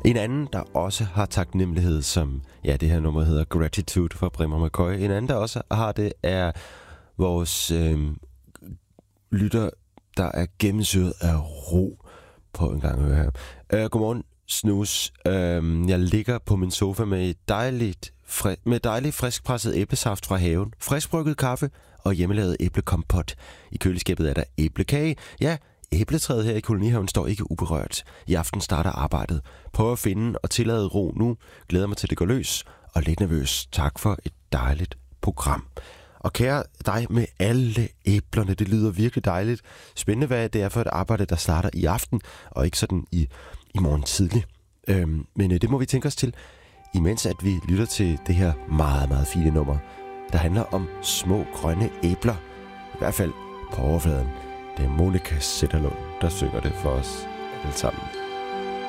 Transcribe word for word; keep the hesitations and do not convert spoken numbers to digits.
En anden, der også har taknemmelighed, som ja, det her nummer hedder Gratitude fra Brimmer McCoy. En anden, der også har det, er vores øh, lytter, der er gennemsyret af ro. Prøv en gang at høre her. Uh, godmorgen, Snus. Uh, jeg ligger på min sofa med dejligt, fri- med dejligt friskpresset æblesaft fra haven, friskbrygget kaffe og hjemmelavet æblekompot. I køleskabet er der æblekage. Ja, æbletræet her i kolonihaven står ikke uberørt. I aften starter arbejdet. Prøv at finde og tillade ro nu. Glæder mig til, det går løs. Og lidt nervøs. Tak for et dejligt program. Og kære dig med alle æblerne, det lyder virkelig dejligt. Spændende, hvad det er for et arbejde, der starter i aften, og ikke sådan i, i morgen tidlig. Øhm, men øh, det må vi tænke os til, imens at vi lytter til det her meget, meget fine nummer, der handler om små grønne æbler. I hvert fald på overfladen. Det er Monika Zetterlund, der synger det for os alle sammen.